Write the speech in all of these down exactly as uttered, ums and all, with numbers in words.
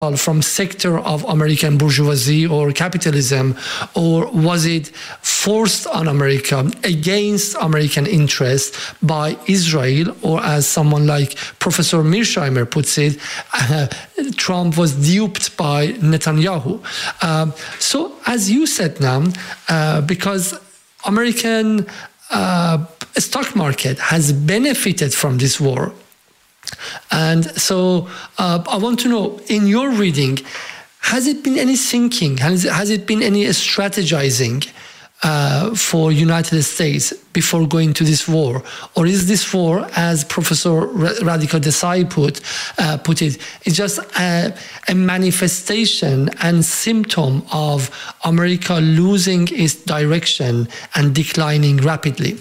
from sector of American bourgeoisie or capitalism, or was it forced on America against American interests by Israel, or as someone like Professor Mearsheimer puts it, uh, Trump was duped by Netanyahu. Uh, so as you said now, uh, because American uh, stock market has benefited from this war. And so uh, I want to know, in your reading, has it been any thinking, has, has it been any strategizing uh, for United States before going to this war? Or is this war, as Professor Radhika Desai put, uh, put it, it's just a, a manifestation and symptom of America losing its direction and declining rapidly?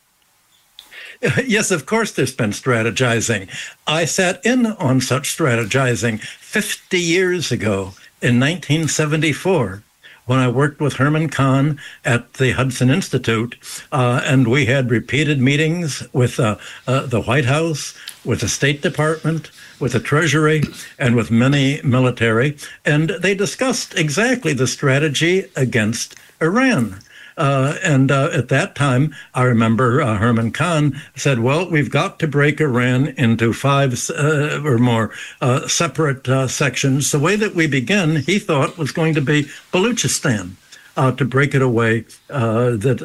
Yes, of course there's been strategizing. I sat in on such strategizing fifty years ago in nineteen seventy-four when I worked with Herman Kahn at the Hudson Institute, uh, and we had repeated meetings with uh, uh, the White House, with the State Department, with the Treasury, and with many military, and they discussed exactly the strategy against Iran. Uh, and uh, at that time, I remember uh, Herman Kahn said, well, we've got to break Iran into five uh, or more uh, separate uh, sections. The way that we begin, he thought, was going to be Baluchistan, uh, to break it away, uh, that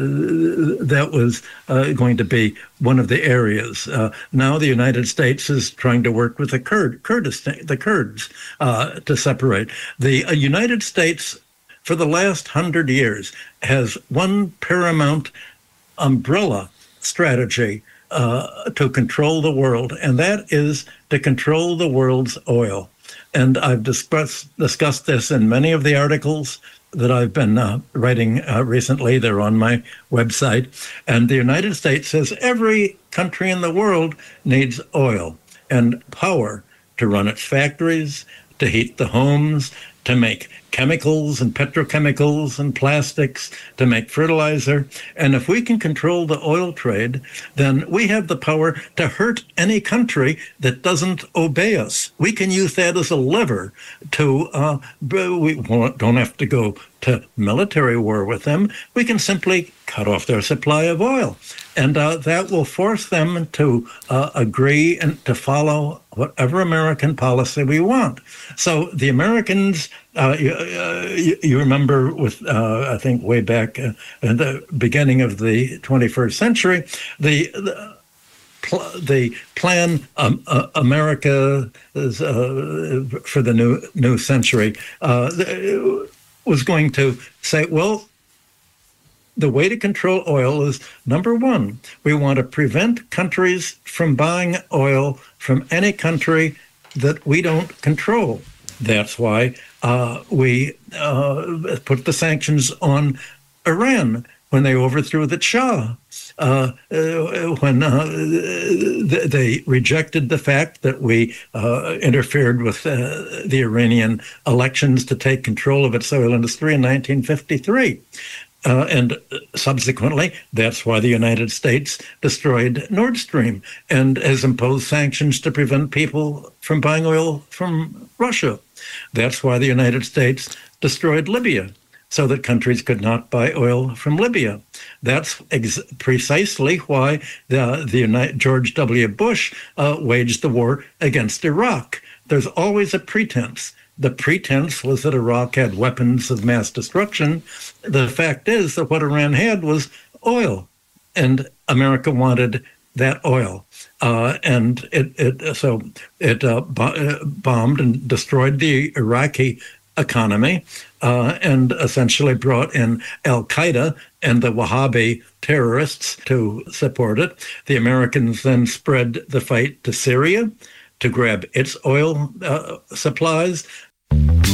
uh, that was uh, going to be one of the areas. Uh, now the United States is trying to work with the Kurd, Kurdistan, the Kurds uh, to separate. The uh, United States, for the last hundred years, has one paramount umbrella strategy uh, to control the world, and that is to control the world's oil. And I've discussed, discussed this in many of the articles that I've been uh, writing uh, recently. They're on my website. And the United States says every country in the world needs oil and power to run its factories, to heat the homes, to make chemicals and petrochemicals and plastics, to make fertilizer. And if we can control the oil trade, then we have the power to hurt any country that doesn't obey us. We can use that as a lever to, uh, we don't have to go to military war with them. We can simply cut off their supply of oil. And uh, that will force them to uh, agree and to follow whatever American policy we want. So the Americans, uh, you, uh, you, you remember with, uh, I think way back uh, in the beginning of the twenty-first century, the, the the plan um, uh, America is, uh, for the new new century uh, was going to say, well, the way to control oil is, number one, we want to prevent countries from buying oil from any country that we don't control. That's why uh, we uh, put the sanctions on Iran when they overthrew the Shah, uh, uh, when uh, they rejected the fact that we uh, interfered with uh, the Iranian elections to take control of its oil industry in nineteen fifty-three. Uh, and subsequently, that's why the United States destroyed Nord Stream and has imposed sanctions to prevent people from buying oil from Russia. That's why the United States destroyed Libya, so that countries could not buy oil from Libya. That's ex- precisely why the, the United, George W. Bush uh, waged the war against Iraq. There's always a pretense. The pretense was that Iraq had weapons of mass destruction. The fact is that what Iran had was oil, and America wanted that oil. Uh, and it, it so it uh, bo- bombed and destroyed the Iraqi economy uh, and essentially brought in Al-Qaeda and the Wahhabi terrorists to support it. The Americans then spread the fight to Syria to grab its oil uh, supplies.